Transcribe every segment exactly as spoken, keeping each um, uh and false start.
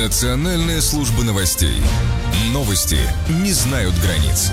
Национальная служба новостей. Новости не знают границ.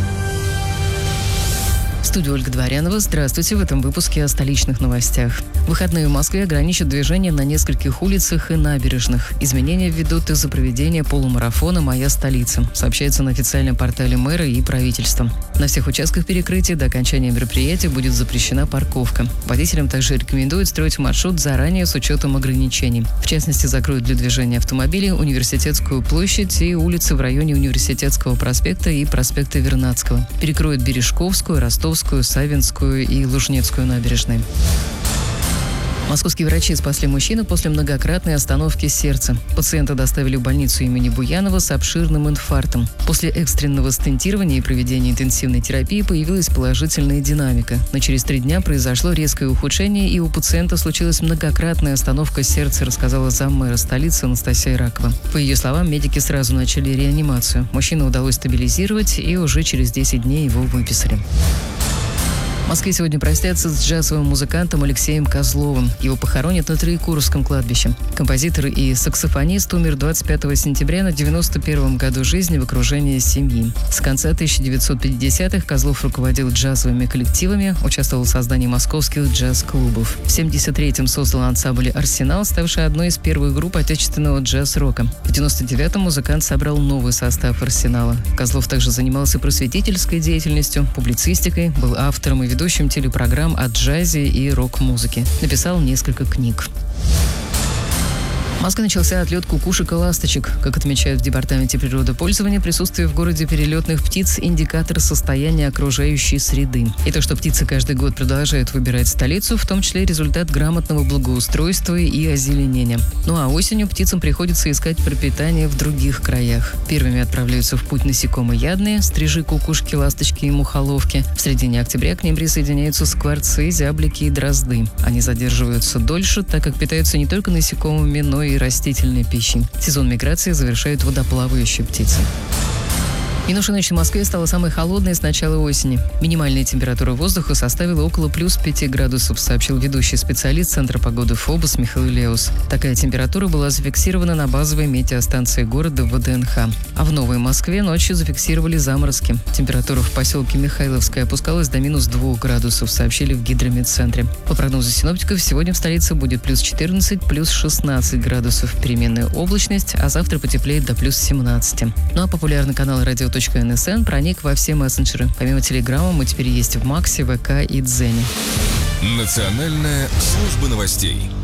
В студии Ольга Дворянова. Здравствуйте. В этом выпуске о столичных новостях. Выходные в Москве ограничат движение на нескольких улицах и набережных. Изменения введут из-за проведения полумарафона «Моя столица», сообщается на официальном портале мэра и правительства. На всех участках перекрытия до окончания мероприятия будет запрещена парковка. Водителям также рекомендуют строить маршрут заранее с учетом ограничений. В частности, закроют для движения автомобилей Университетскую площадь и улицы в районе Университетского проспекта и проспекта Вернадского. Перекроют Бережковскую, Ростовскую, Савинскую и Лужнецкую набережные. Московские врачи спасли мужчину после многократной остановки сердца. Пациента доставили в больницу имени Буянова с обширным инфарктом. После экстренного стентирования и проведения интенсивной терапии появилась положительная динамика. Но через три дня произошло резкое ухудшение, и у пациента случилась многократная остановка сердца, рассказала заммэра столицы Анастасия Ракова. По ее словам, медики сразу начали реанимацию. Мужчину удалось стабилизировать, и уже через десять дней его выписали. В Москве сегодня простятся с джазовым музыкантом Алексеем Козловым. Его похоронят на Троекуровском кладбище. Композитор и саксофонист умер двадцать пятого сентября на девяносто первом году жизни в окружении семьи. С конца тысяча девятьсот пятидесятых Козлов руководил джазовыми коллективами, участвовал в создании московских джаз-клубов. В семьдесят третьем создал ансамбль «Арсенал», ставший одной из первых групп отечественного джаз-рока. В девяносто девятом музыкант собрал новый состав «Арсенала». Козлов также занимался просветительской деятельностью, публицистикой, был автором и ведущим ведущим телепрограмм о джазе и рок-музыке. Написал несколько книг. В Москве начался отлет кукушек и ласточек. Как отмечают в Департаменте природопользования, присутствие в городе перелетных птиц – индикатор состояния окружающей среды. И то, что птицы каждый год продолжают выбирать столицу, в том числе результат грамотного благоустройства и озеленения. Ну а осенью птицам приходится искать пропитание в других краях. Первыми отправляются в путь насекомоядные – стрижи, кукушки, ласточки и мухоловки. В середине октября к ним присоединяются скворцы, зяблики и дрозды. Они задерживаются дольше, так как питаются не только насекомыми, но и и растительной пищей. Сезон миграции завершают водоплавающие птицы. Минувшей ночью в Москве стала самой холодной с начала осени. Минимальная температура воздуха составила около плюс пяти градусов, сообщил ведущий специалист Центра погоды ФОБОС Михаил Леус. Такая температура была зафиксирована на базовой метеостанции города ВДНХ. А в Новой Москве ночью зафиксировали заморозки. Температура в поселке Михайловское опускалась до минус двух градусов, сообщили в гидрометцентре. По прогнозу синоптиков, сегодня в столице будет плюс четырнадцать, плюс шестнадцать градусов, переменная облачность, а завтра потеплеет до плюс семнадцати. Ну а популярный канал радио эн эс эн проник во все мессенджеры. Помимо Телеграма мы теперь есть в Максе, ВК и Дзене. Национальная служба новостей.